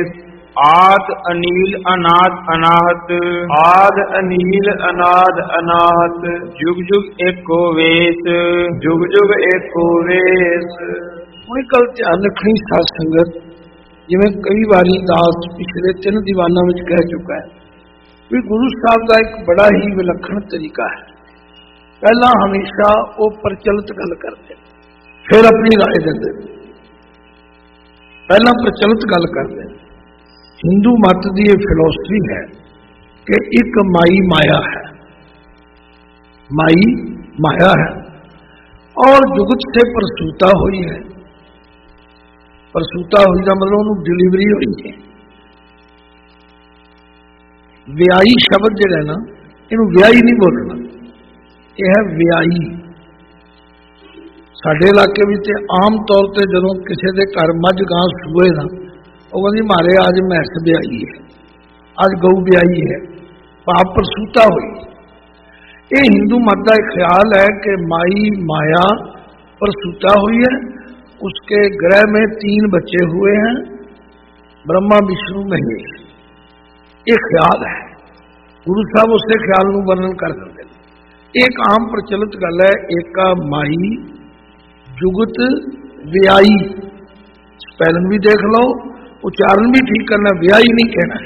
आद अनील अनाद अनाहत, आद अनील अनाद अनाहत, जुग जुग एको वेश, जुग जुग एको वेश। ਹੁਣ ਗੱਲ ਧਿਆन ਰੱਖਣੀ ਸਾਧ ਸੰਗਤ, ਜਿਵੇਂ ਕਈ ਵਾਰੀ ਦਾਸ ਪਿਛਲੇ 3 ਦੀਵਾਨਾਂ ਵਿੱਚ ਕਹਿ ਚੁੱਕਾ ਹੈ ਵੀ ਗੁਰੂ ਸਾਹਿਬ ਦਾ ਇੱਕ ਬੜਾ ਹੀ ਵਿਲੱਖਣ ਤਰੀਕਾ ਹੈ। ਪਹਿਲਾਂ ਹਮੇਸ਼ਾ ਉਹ ਪ੍ਰਚਲਿਤ ਗੱਲ ਕਰਦੇ, ਫਿਰ ਆਪਣੀ ਰਾਏ ਦਿੰਦੇ। ਪਹਿਲਾਂ ਪ੍ਰਚਲਿਤ ਗੱਲ ਕਰਦੇ। ਹਿੰਦੂ ਮਤ ਦੀ ਇਹ ਫਿਲਾਸਫੀ ਹੈ ਕਿ ਇੱਕ ਮਾਈ ਮਾਇਆ ਹੈ, माई माया है और जुगत से प्रसूता हुई है। प्रसूता हुई का मतलब उन्होंने डिलीवरी हुई है। व्याई शब्द जो है ना, इनू व्याई नहीं बोलना, यह है व्याई। साडे इलाके में तो आम तौर पर जो किसी के घर मझ गां सूए ना, वो कहती मारे आज मैस ब्याई है, आज गऊ ब्याई है, पाप प्रसूता हुई। ये हिंदू मत का एक ख्याल है कि माई माया प्रसूता हुई है, उसके ग्रह में 3 बच्चे हुए हैं, ब्रह्मा विष्णु महेश। ये ख्याल है, गुरु साहब उसके ख्याल को वर्णन कर सकते हैं। एक आम प्रचलित गल है, एक का माई जुगत व्याई, स्पेलिंग भी देख लो, उच्चारण भी ठीक करना, व्याई नहीं कहना है।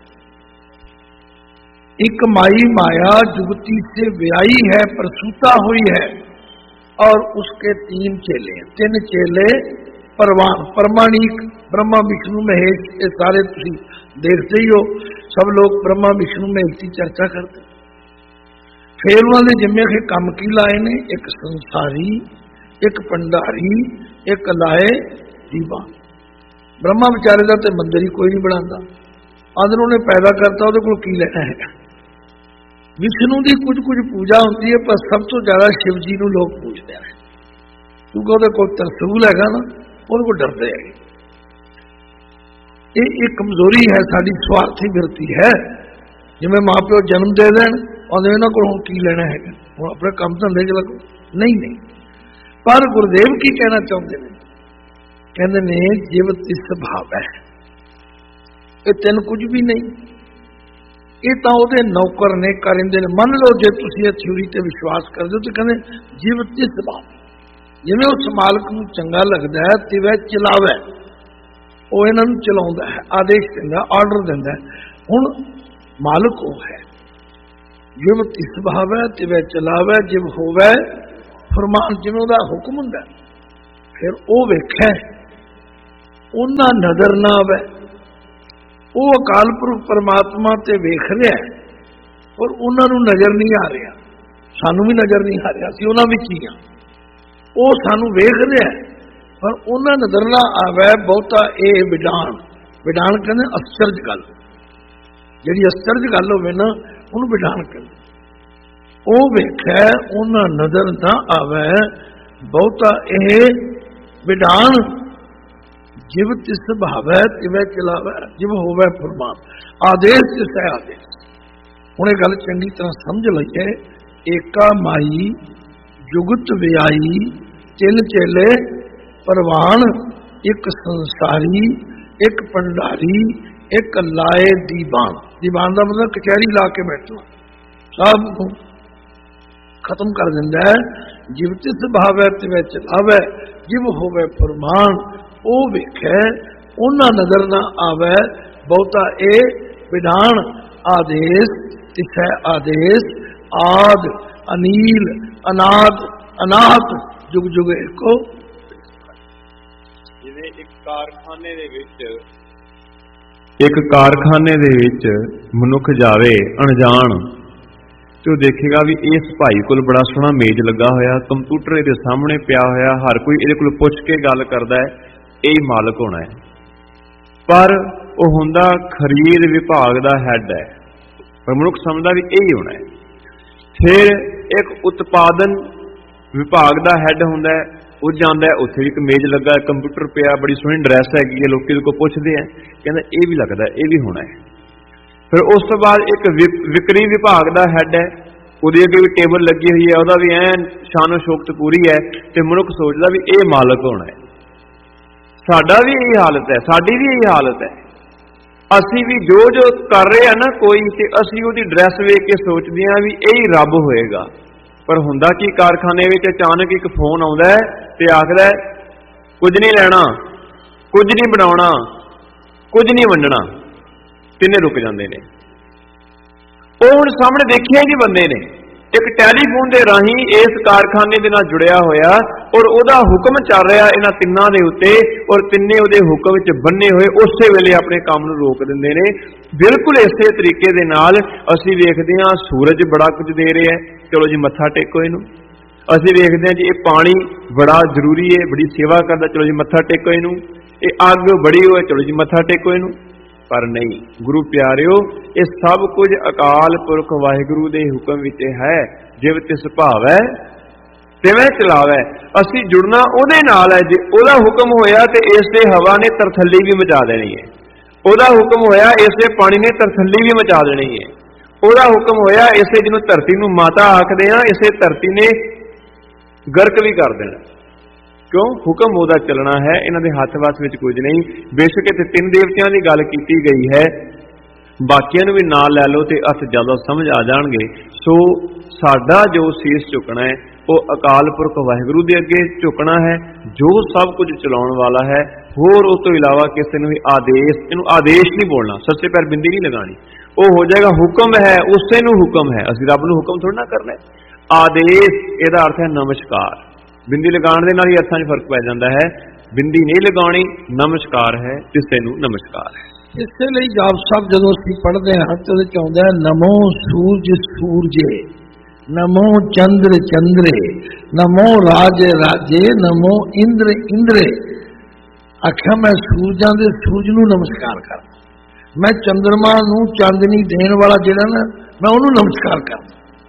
एक माई माया जुगती से व्याई है, प्रसूता हुई है, और उसके 3 चेले, 3 चेले प्रमाणिक ब्रह्मा विष्णु महेश। ये सारे तुम देखते ही हो, सब लोग ब्रह्मा विष्णु महेश की चर्चा करते। फिर उन्होंने जिम्मे के काम की लाए ने, एक संसारी, एक भंडारी, एक लाए दीवा। ब्रह्मा बेचारे का तो मंदिर ही कोई नहीं बनाता, अंदर उन्हें पैदा करता, वो को की लेना है। विष्णु की कुछ कुछ पूजा होती है, पर सब तो ज्यादा शिव जी को लोग पूजते हैं, क्योंकि वो कोई तरसूल है ना, उनको डरते हैं। ये एक कमजोरी है साड़ी, स्वार्थी वृत्ति है। जिमें माँ प्यो जन्म दे दें और इन्होंने को की लेना है, वो अपने काम धंधे च लगो, नहीं। पर गुरुदेव की कहना चाहते हैं, कहते ने जीवत इस भाव है, ये 3 कुछ भी नहीं, ये तो वो नौकर ने करेंगे। मन लो जो तुम ये थ्योरी से विश्वास कर दो, तो कहते जीवत जिस भाव, जिमें उस मालिक को चंगा लगता है तिवै चलावे, वो इन्हों चला है, आदेश देंदा, ऑर्डर देंदा। हुण मालिक वो है, जीवत इस भाव है तिवै चलावे, जिव होवे फरमान, जिमें उसका हुक्म हुंदा। फिर वो वेखे उन्ना नजर ना आवे, वो अकाल पुरख परमात्मा ते वेख रहा है, और उन्होंने नजर नहीं आ रहा, सानू भी नजर नहीं आ रहा, असीं उन्हां विच ही हां। वो सानू वेख रहा है, पर उन्हें नजर ना आवे बहुता। ये विधान, विधान कहते आश्चर्य गल, जिहड़ी आश्चर्य गल होवे ना, उन्हें विधान कहते। वो वेखे उन्हें नजर ना आवे बहुता, ये विधान। जिव तिस भावै तिवै चलावै, जिव होवै फरमान, आदेश तिस है आदेश। हुण ये गल चंगी तरह समझ लईए। एका माई जुगत व्याई, 3 चेले परवान, एक संसारी, एक भंडारी, एक लाए दीवान। दीवान का मतलब कचहरी ला के बैठना, सब को खत्म कर दिंदा है। जिव तिस भावै तिवै चलावै, जिव होवै फरमान, वो वेखे उन्ना नजर ना आवे बहुता। ए विधान आदेश तिसै आदेश, आद अनील अनाद अनाहत, जुग जुग एको। जिवें एक कारखाने दे विच मनुख जावे अणजान, तो देखेगा भी इस भाई को बड़ा सोहना मेज लगा होया, कंप्यूटर इहदे सामने पिया होया, हर कोई इहदे कोल पुछ के गल करदा है, यही मालक होना है। पर वो हुंदा खरीद विभाग का हैड है, पर मनुख समझदा भी यही होना है। फिर एक उत्पादन विभाग का हैड हुंदा है, वो जांदा है, उत्थे एक मेज लगा, कंप्यूटर पिया, बड़ी सोहनी ड्रैस हैगी है, लोग को पुछदे हैं, कहंदे ये भी लगता है, ये भी होना है। फिर उस तो बाद एक विक्री विभाग का हैड है, उहदे अगे भी टेबल लगी हुई है, वह भी ऐन शानो शौकत पूरी है, तो मनुख सोचता भी ये मालक होना है। साडा भी यही हालत है, साडी भी यही हालत है। ਅਸੀਂ ਵੀ ਜੋ ਜੋ ਕਰ ਰਹੇ ਆ ਨਾ ਕੋਈ, ਤੇ ਅਸੀਂ ਉਹਦੀ ਡਰੈਸ ਵੇਖ ਕੇ ਸੋਚਦੇ ਆ ਵੀ ਇਹ ਹੀ ਰੱਬ ਹੋਏਗਾ। ਪਰ ਹੁੰਦਾ ਕੀ, ਕਾਰਖਾਨੇ ਵਿੱਚ ਅਚਾਨਕ ਇੱਕ ਫੋਨ ਆਉਂਦਾ ਹੈ ਤੇ ਆਖਦਾ ਕੁਝ ਨਹੀਂ ਲੈਣਾ, ਕੁਝ ਨਹੀਂ ਬਣਾਉਣਾ, ਕੁਝ ਨਹੀਂ ਵੰਡਣਾ, ਤਿੰਨੇ ਰੁਕ ਜਾਂਦੇ ਨੇ। ਉਹ ਹੁਣ ਸਾਹਮਣੇ ਦੇਖਿਆ ਹੀ ਨਹੀਂ ਬੰਦੇ ਨੇ, ਇੱਕ ਟੈਲੀਫੋਨ ਦੇ ਰਾਹੀਂ ਇਸ ਕਾਰਖਾਨੇ ਦੇ ਨਾਲ ਜੁੜਿਆ ਹੋਇਆ, ਔਰ ਉਹਦਾ ਹੁਕਮ ਚੱਲ ਰਿਹਾ ਇਹਨਾਂ ਤਿੰਨਾਂ ਦੇ ਉੱਤੇ, ਔਰ ਤਿੰਨੇ ਉਹਦੇ ਹੁਕਮ ਵਿੱਚ ਬੰਨੇ ਹੋਏ ਉਸੇ ਵੇਲੇ ਆਪਣੇ ਕੰਮ ਨੂੰ ਰੋਕ ਦਿੰਦੇ ਨੇ। ਬਿਲਕੁਲ ਇਸੇ ਤਰੀਕੇ ਦੇ ਨਾਲ ਅਸੀਂ ਵੇਖਦੇ ਹਾਂ ਸੂਰਜ ਬੜਾ ਕੁਝ ਦੇ ਰਿਹਾ, ਚਲੋ ਜੀ ਮੱਥਾ ਟੇਕੋ ਇਹਨੂੰ। ਅਸੀਂ ਵੇਖਦੇ ਹਾਂ ਜੀ ਇਹ ਪਾਣੀ ਬੜਾ ਜ਼ਰੂਰੀ ਹੈ, ਬੜੀ ਸੇਵਾ ਕਰਦਾ, ਚਲੋ ਜੀ ਮੱਥਾ ਟੇਕੋ ਇਹਨੂੰ। ਇਹ ਅੱਗ ਬੜੀ ਹੋਏ, ਚਲੋ ਜੀ ਮੱਥਾ ਟੇਕੋ ਇਹਨੂੰ। ਪਰ ਨਹੀਂ ਗੁਰੂ ਪਿਆਰਿਓ, ਇਹ ਸਭ ਕੁਝ ਅਕਾਲ ਪੁਰਖ ਵਾਹਿਗੁਰੂ ਦੇ ਹੁਕਮ ਵਿੱਚ ਹੈ। ਜਿਵ ਤਿਸ ਭਾਵੈ ਤਿਵੇਂ ਚਲਾਵੈ। ਅਸੀਂ ਜੁੜਨਾ ਉਹਦੇ ਨਾਲ ਹੈ। ਜੇ ਉਹਦਾ ਹੁਕਮ ਹੋਇਆ ਤੇ ਇਸੇ ਹਵਾ ਨੇ ਤਰਥੱਲੀ ਵੀ ਮਚਾ ਦੇਣੀ ਹੈ। ਉਹਦਾ ਹੁਕਮ ਹੋਇਆ ਇਸੇ ਪਾਣੀ ਨੇ ਤਰਥੱਲੀ ਵੀ ਮਚਾ ਦੇਣੀ ਹੈ। ਉਹਦਾ ਹੁਕਮ ਹੋਇਆ ਇਸੇ ਜਿਹਨੂੰ ਧਰਤੀ ਨੂੰ ਮਾਤਾ ਆਖਦੇ ਆ, ਇਸੇ ਧਰਤੀ ਨੇ ਗਰਕ ਵੀ ਕਰ ਦੇਣਾ। ਕਿਉਂ? ਹੁਕਮ ਉਹਦਾ ਚੱਲਣਾ ਹੈ, ਇਹਨਾਂ ਦੇ ਹੱਥ ਵੱਸ ਵਿੱਚ ਕੁਝ ਨਹੀਂ। ਬੇਸ਼ੱਕ ਇੱਥੇ ਤਿੰਨ ਦੇਵਤਿਆਂ ਦੀ ਗੱਲ ਕੀਤੀ ਗਈ ਹੈ, ਬਾਕੀਆਂ ਨੂੰ ਵੀ ਨਾਲ ਲੈ ਲਓ ਤੇ ਅਰਥ ਜ਼ਿਆਦਾ ਸਮਝ ਆ ਜਾਣਗੇ। ਸੋ ਸਾਡਾ ਜੋ ਸੀਸ ਝੁਕਣਾ ਹੈ ਉਹ ਅਕਾਲ ਪੁਰਖ ਵਾਹਿਗੁਰੂ ਦੇ ਅੱਗੇ ਝੁਕਣਾ ਹੈ, ਜੋ ਸਭ ਕੁਝ ਚਲਾਉਣ ਵਾਲਾ ਹੈ। ਹੋਰ ਉਸ ਤੋਂ ਇਲਾਵਾ ਕਿਸੇ ਨੂੰ ਵੀ ਆਦੇਸ਼, ਇਹਨੂੰ ਆਦੇਸ਼ ਨਹੀਂ ਬੋਲਣਾ, ਸੱਚੇ ਪੈਰ ਬਿੰਦੀ ਨਹੀਂ ਲਗਾਣੀ। ਉਹ ਹੋ ਜਾਏਗਾ ਹੁਕਮ ਹੈ, ਉਸੇ ਨੂੰ ਹੁਕਮ ਹੈ। ਅਸੀਂ ਰੱਬ ਨੂੰ ਹੁਕਮ ਥੋੜਾ ਨਾ ਕਰਨਾ। ਆਦੇਸ਼ ਇਹਦਾ ਅਰਥ ਹੈ ਨਮਸਕਾਰ। ਬਿੰਦੀ ਲਗਾਉਣ ਦੇ ਨਾਲ ਹੀ ਅਰਥਾਂ 'ਚ ਫਰਕ ਪੈ ਜਾਂਦਾ ਹੈ। ਬਿੰਦੀ ਨਹੀਂ ਲਗਾਉਣੀ, ਨਮਸਕਾਰ ਹੈ, ਕਿਸੇ ਨੂੰ ਨਮਸਕਾਰ ਹੈ। ਇਸੇ ਲਈ ਜਾਪ ਸਾਹਿਬ ਜਦੋਂ ਅਸੀਂ ਪੜ੍ਹਦੇ ਹਾਂ ਤੇ ਉਹਦੇ 'ਚ ਆਉਂਦਾ ਨਮੋ ਸੂਰਜ ਸੂਰਜੇ, ਨਮੋ ਚੰਦਰ ਚੰਦਰੇ, ਨਮੋ ਰਾਜ ਰਾਜੇ, ਨਮੋ ਇੰਦਰ ਇੰਦਰੇ। ਆਖਿਆ ਮੈਂ ਸੂਰਜਾਂ ਦੇ ਸੂਰਜ ਨੂੰ ਨਮਸਕਾਰ ਕਰਦਾ, ਮੈਂ ਚੰਦਰਮਾ ਨੂੰ ਚਾਂਦਨੀ ਦੇਣ ਵਾਲਾ ਜਿਹੜਾ ਨਾ, ਮੈਂ ਉਹਨੂੰ ਨਮਸਕਾਰ ਕਰਦਾ।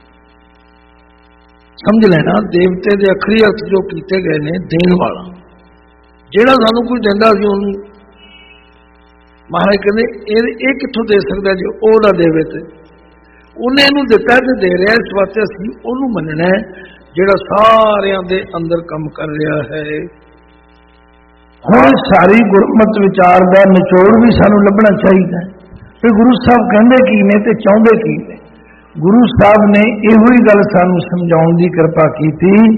ਸਮਝ ਲੈਣਾ, ਦੇਵਤੇ ਦੇ ਅਖਰੀ ਅਰਥ ਜੋ ਕੀਤੇ ਗਏ ਨੇ, ਦੇਣ ਵਾਲਾ ਜਿਹੜਾ ਸਾਨੂੰ ਕੁਝ ਦਿੰਦਾ ਸੀ ਉਹਨੂੰ ਮਹਾਰਾਜ ਕਹਿੰਦੇ ਇਹ ਕਿੱਥੋਂ ਦੇ ਸਕਦਾ ਜੇ ਉਹ ਨਾ ਦੇਵੇ। ਤੇ ਉਹਨੇ ਇਹਨੂੰ ਦਿੱਤਾ ਤੇ ਦੇ ਰਿਹਾ, ਇਸ ਵਾਸਤੇ ਅਸੀਂ ਉਹਨੂੰ ਮੰਨਣਾ ਹੈ ਜਿਹੜਾ ਸਾਰਿਆਂ ਦੇ ਅੰਦਰ ਕੰਮ ਕਰ ਰਿਹਾ ਹੈ। ਹੁਣ ਸਾਰੀ ਗੁਰਮਤਿ ਵਿਚਾਰ ਦਾ ਨਿਚੋੜ ਵੀ ਸਾਨੂੰ ਲੱਭਣਾ ਚਾਹੀਦਾ ਕਿ ਗੁਰੂ ਸਾਹਿਬ ਕਹਿੰਦੇ ਕੀ ਨੇ ਤੇ ਚਾਹੁੰਦੇ ਕੀ ਨੇ। ਗੁਰੂ ਸਾਹਿਬ ਨੇ ਇਹੋ ਹੀ ਗੱਲ ਸਾਨੂੰ ਸਮਝਾਉਣ ਦੀ ਕਿਰਪਾ ਕੀਤੀ